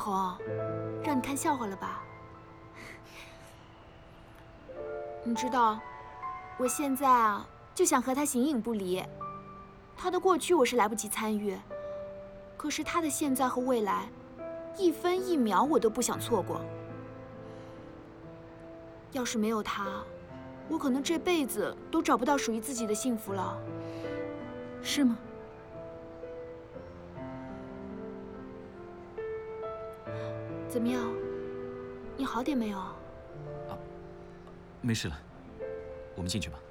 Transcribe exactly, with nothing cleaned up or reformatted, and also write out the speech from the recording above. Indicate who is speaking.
Speaker 1: 红，让你看笑话了吧？你知道，我现在啊就想和他形影不离。他的过去我是来不及参与，可是他的现在和未来，一分一秒我都不想错过。要是没有他，我可能这辈子都找不到属于自己的幸福了。
Speaker 2: 是吗？
Speaker 1: 怎么样？你好点没有？
Speaker 3: 没事了，我们进去吧。